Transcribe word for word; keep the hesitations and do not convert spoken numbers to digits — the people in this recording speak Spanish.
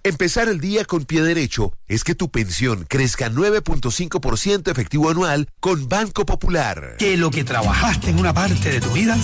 Empezar el día con pie derecho es que tu pensión crezca nueve punto cinco por ciento efectivo anual con Banco Popular. Que lo que trabajaste en una parte de tu vida